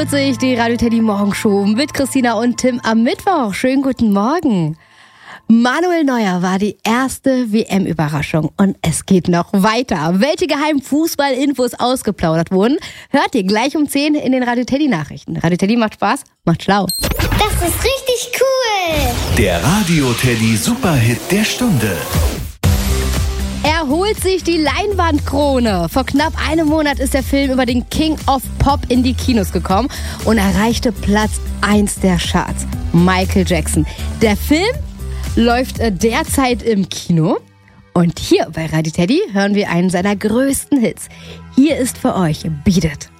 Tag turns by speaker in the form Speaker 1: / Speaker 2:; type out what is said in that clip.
Speaker 1: Ich die Radio Teddy Morgenshow mit Christina und Tim am Mittwoch. Schönen guten Morgen. Manuel Neuer war die erste WM-Überraschung und es geht noch weiter. Welche geheimen Fußballinfos ausgeplaudert wurden, hört ihr gleich um 10 in den Radio Teddy Nachrichten. Radio Teddy macht Spaß, macht schlau.
Speaker 2: Das ist richtig cool.
Speaker 3: Der Radio Teddy Superhit der Stunde.
Speaker 1: Er holt sich die Leinwandkrone. Vor knapp einem Monat ist der Film über den King of Pop in die Kinos gekommen und erreichte Platz 1 der Charts. Michael Jackson. Der Film läuft derzeit im Kino. Und hier bei Radio Teddy hören wir einen seiner größten Hits. Hier ist für euch Beat It.